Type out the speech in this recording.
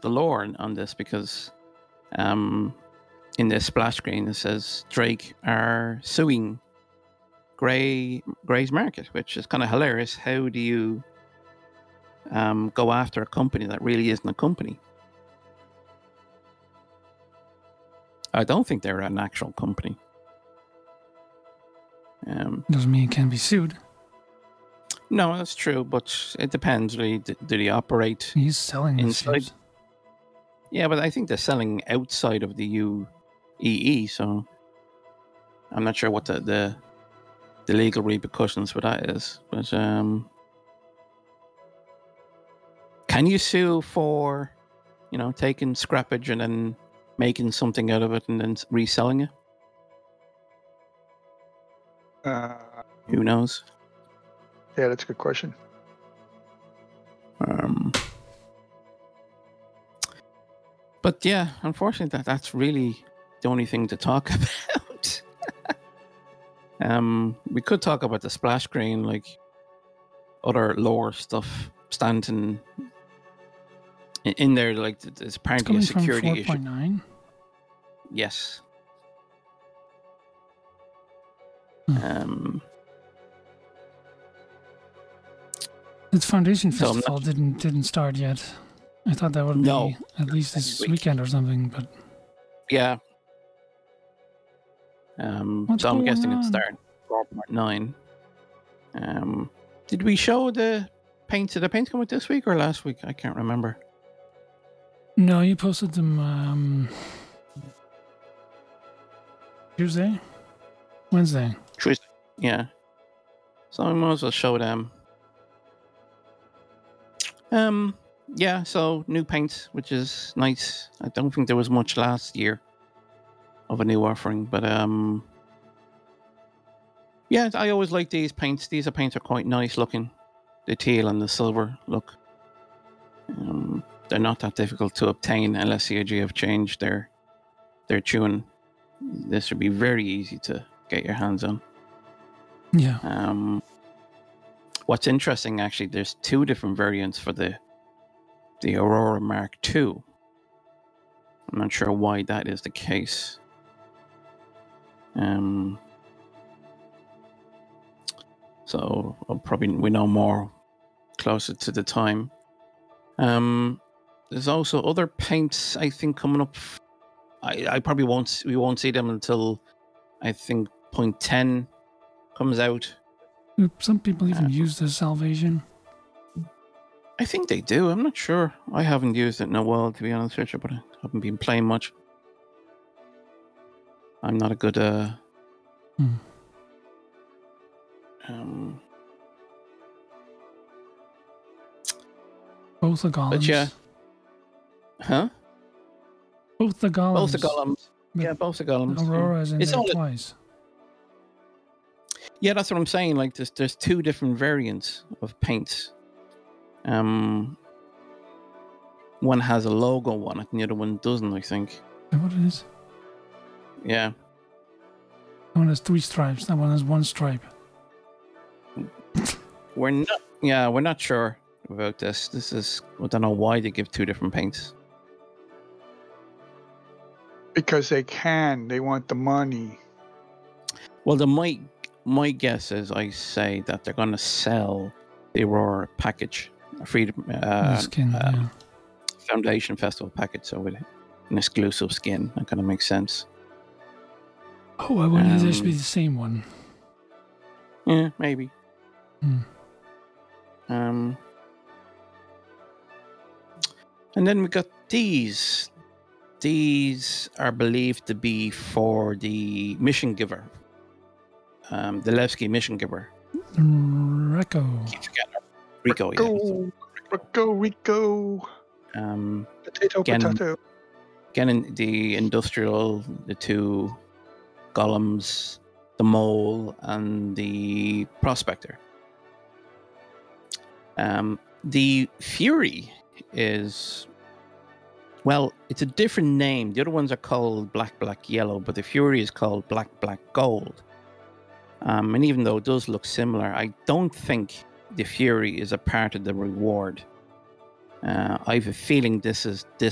the lore on this because in the splash screen it says Drake are suing Gray's Market, which is kind of hilarious. How do you go after a company that really isn't a company? I don't think they're an actual company. Doesn't mean it can be sued. No, that's true, but it depends. Really, do they operate? He's selling inside? ships. Yeah, but I think they're selling outside of the UEE, so I'm not sure what the legal repercussions for that is. But can you sue for, taking scrappage and then making something out of it and then reselling it? Who knows? Yeah, that's a good question. But yeah, unfortunately, that's really the only thing to talk about. We could talk about the splash screen, like other lore stuff, Stanton in there. Like there's apparently a security issue. 4.9. Yes. Its Foundation Festival didn't start yet. I thought that would be at least this weekend or something, but yeah. So I'm guessing it started 4.9. Did we show the paints? Did the paints come out this week or last week? I can't remember. No, you posted them Tuesday? Wednesday. Tuesday, yeah. So I might as well show them. Yeah, so new paints, which is nice. I don't think there was much last year of a new offering, but yeah, I always like these paints. These paints are quite nice looking. The teal and the silver look. They're not that difficult to obtain unless CIG have changed their tune. This would be very easy to get your hands on. Yeah. What's interesting, actually, there's two different variants for the Aurora Mark II. I'm not sure why that is the case. So we know more closer to the time. There's also other paints, I think, coming up. I probably we won't see them until I think 0.10 comes out. Some people even use the Salvation. I think they do. I'm not sure. I haven't used it in a while, to be honest with you, but I haven't been playing much. I'm not a good both the golems. But yeah. Huh? Both the golems. Both the golems. Yeah, both the golems. Aurora's in there twice. Yeah, that's what I'm saying. Like there's two different variants of paints. One has a logo on it and the other one doesn't, I think. Is that what it is? Yeah. That one has 3 stripes. That one has 1 stripe. We're not sure about this. I don't know why they give 2 different paints. Because they want the money. Well, my guess is I say that they're going to sell the Aurora package, Foundation Festival package, so with an exclusive skin. That kind of makes sense. Oh, I wonder if this should be the same one. Yeah, maybe. And then we got these. These are believed to be for the Mission Giver. The Levski Mission Giver. Rico. Rico. Potato. Again, in the industrial, the 2 golems, the mole, and the prospector. The Fury is, well, it's a different name. The other ones are called Black, Black, Yellow, but the Fury is called Black, Black, Gold. And even though it does look similar, I don't think the Fury is a part of the reward. I have a feeling this